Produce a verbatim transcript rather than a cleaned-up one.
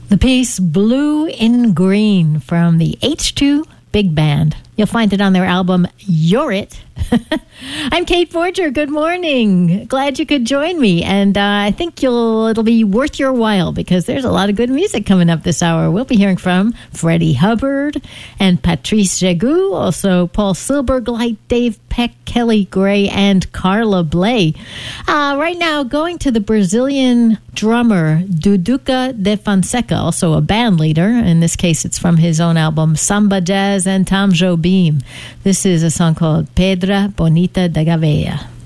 The piece Blue in Green from the H two Big Band. You'll find it on their album You're It. I'm Kate Forger. Good morning. Glad you could join me. And uh, I think you'll it'll be worth your while because there's a lot of good music coming up this hour. We'll be hearing from Freddie Hubbard and Patrice Jegu, also Paul Silbergleit, Dave Peck, Kelly Gray, and Carla Bley. Uh, right now, going to the Brazilian drummer Duduca de Fonseca, also a band leader. In this case, it's from his own album Samba Jazz and Tom Jobim. This is a song called Pedra Bonita da Gaveia.